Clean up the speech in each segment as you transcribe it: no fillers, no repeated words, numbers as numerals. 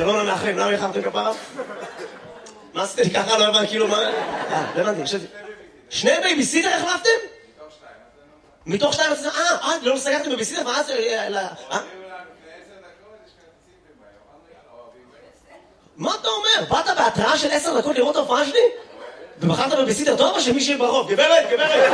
שלום למאחרים, למה יחרתם כפרה? מה עשיתם לי ככה? לא הבנתי, כאילו מה... לא הבנתי, חשבתי. שני בייביסיטר החלפתם? מתוך שתיים? לא סגרתם בייביסיטר? מה זה... מה אתה אומר? באת בהתראה של 10 דקות לראות ההופעה שלי? ובחרת בבייביסיטר טוב או שמישהי ברחוב? גברת!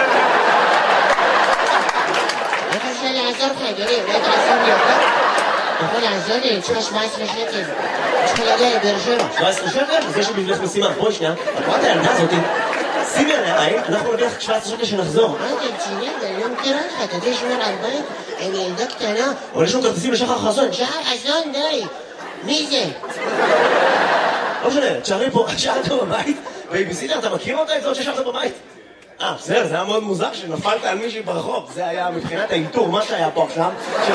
איך אפשר לעזור לך, אדוני? אולי תעזור לי אותה? אתה יכול לעזור לי? אני צריכה 17 שקל. יש לך להגיע לבאר שבע. 17 שקל? אז יש לי בשבילך משימה. בואי שנייה. את רואה את הילדה הזאתי? שימי עליה עין, אנחנו נביא לך 17 שקל שנחזור. מה אתה רציני? אני לא מכירה לך. אתה יודע לשמור על בית? אני ילדה קטנה. אבל יש לנו כרטיסים לשחר חסון. שחר חסון, די. מי זה? לא משנה, תשארי פה, שאלת בבית, בייביסיטר, אתה מכיר אותה? את זאת ששארת בבית? בסדר, זה היה מאוד מוזר שנפלת על מישהי ברחוב. זה היה מבחינת האינטור, מה שהיה פה עכשיו.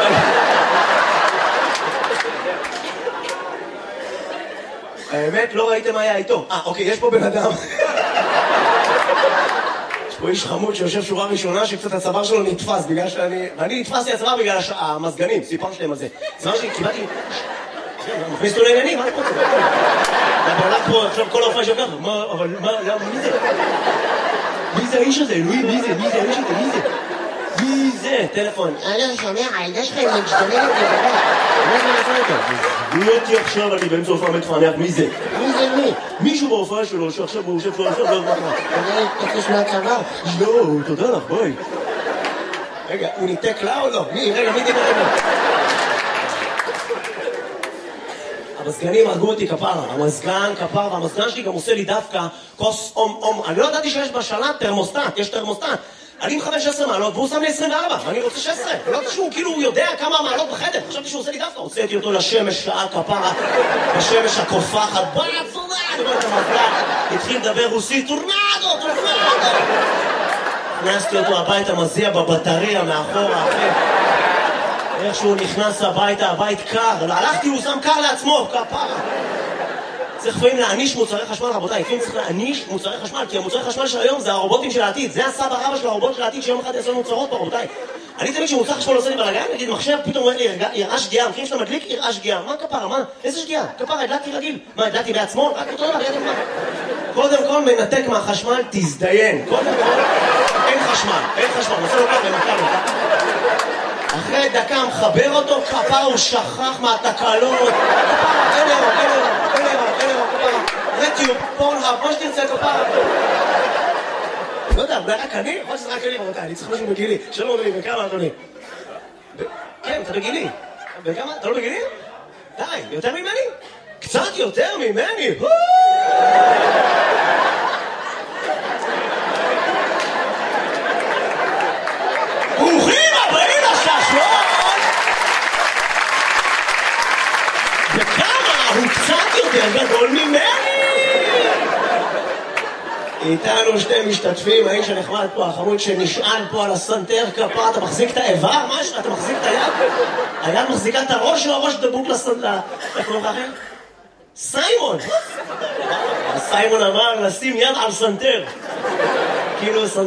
האמת, לא ראיתם מה היה איתו. אוקיי, יש פה בן אדם. יש פה איש חמוד שיושב שורה ראשונה שקצת הצוואר שלו נתפס בגלל שאני... ואני נתפסתי הצוואר בגלל המזגנים, סיפרתי להם על זה. הצוואר שלי, קיבלתי... מכניס אותו לעניינים, מה אני רוצה? אתה בעולם פה, עכשיו כל ההופעה שלך, אבל מי זה? מי זה האיש הזה? אלוהים, מי זה? מי זה האיש הזה? מי זה? מי זה? טלפון. לא שומע, הילדה שלך היא משתוללת לבנה. מה זה לעשות אותה? הוא אותי עכשיו, אני באמצע הופעה מתפענח, מי זה? מי זה מי? מישהו בהופעה שלו, שעכשיו הוא יושב פה, עכשיו לא יודע מה. אתה תקוש מהצבא? לא, תודה לך, ביי. רגע, הוא ניתק לה או לא? רגע, מי דיבר אליו? המזגנים הרגו אותי כפרה, המזגן כפרה, והמזגן שלי גם עושה לי דווקא כוס אני לא ידעתי שיש בשלט תרמוסטט, יש תרמוסטט. אני עם 15 מעלות והוא שם לי 24, ואני רוצה 16. לא יודע שהוא כאילו יודע כמה מעלות בחדר, חשבתי שהוא עושה לי דווקא, הוצאתי אותו לשמש שעה כפרה, בשמש הקופחת, התחיל לדבר רוסית, טורנדו. הכנסתי אותו הביתה, מזיע בבטריה מאחורה, אחי. איך שהוא נכנס הביתה, הבית קר, הלכתי, הוא שם קר לעצמו, כפרה. צריך לפעמים להעניש מוצרי חשמל, רבותיי, לפעמים צריך להעניש מוצרי חשמל, כי המוצרי חשמל של היום זה הרובוטים של העתיד, זה הסבא רבא של הרובוט של העתיד שיום אחד יעשו מוצרות פה, רבותיי. אני תמיד כשמוצר חשמל עושה לי בלגן, נגיד מחשב פתאום אומר לי, יראה שגיאה, המחירים שאתה מדליק, יראה שגיאה. מה כפרה? מה? איזה שגיאה? כפרה, הדלקתי רגיל. מה, הדלקתי בעצמו? רק אותו דבר, ידעים מה? קודם כל מנתק מהחשמל, תזדיין. קודם כל, אין חשמל, נעשה לו ככה, נתקע. אחרי דקה מחבר אותו, כפרה הוא שכח מהתקלות. כפרה, אין אירו, רטיוב, פורנהאב, מה שתרצה כפרה. לא יודע, רק אני? יכול שזה רק אני, רבותיי, אני צריך משהו בגילי. שלום אדוני, בכמה אדוני? כן, אתה בגילי. בכמה? אתה לא בגילי? די, יותר ממני? קצת יותר ממני? ברוכים הבאים לשעשועון! וכמה הוא קצת יותר גדול ממני! איתנו שתי משתתפים, האיש הנחמד פה, החמוד שנשען פה על הסנטר כפה, אתה מחזיק את האיבר? מה יש? אתה מחזיק את היד? היד מחזיקה את הראש או הראש דבוק לסנטר? איך קוראים לכם? סיימון! סיימון אמר לשים יד על סנטר. כאילו